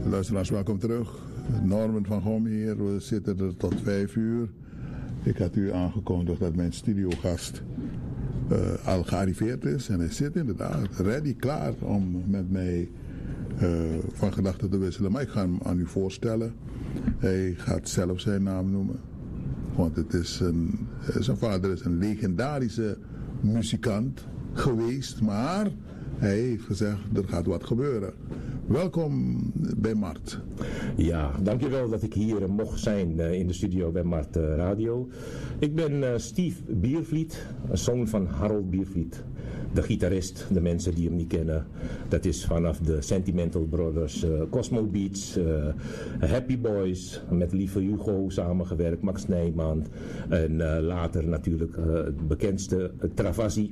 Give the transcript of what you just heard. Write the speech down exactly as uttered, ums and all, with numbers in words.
Luisteraars, welkom terug. Norman van Gom hier. We zitten er tot vijf uur. Ik had u aangekondigd dat mijn studiogast uh, al gearriveerd is. En hij zit inderdaad ready, klaar om met mij uh, van gedachten te wisselen. Maar ik ga hem aan u voorstellen. Hij gaat zelf zijn naam noemen. Want het is een, zijn vader is een legendarische muzikant geweest. Maar hij heeft gezegd, er gaat wat gebeuren. Welkom bij Mart. Ja, dankjewel dat ik hier mocht zijn in de studio bij Mart Radio. Ik ben Steve Biervliet, een zoon van Harold Biervliet. De gitarist, de mensen die hem niet kennen. Dat is vanaf de Sentimental Brothers, uh, Cosmo Beats, uh, Happy Boys, met Lieve Hugo samengewerkt, Max Nijman. En uh, later natuurlijk uh, het bekendste uh, Travassi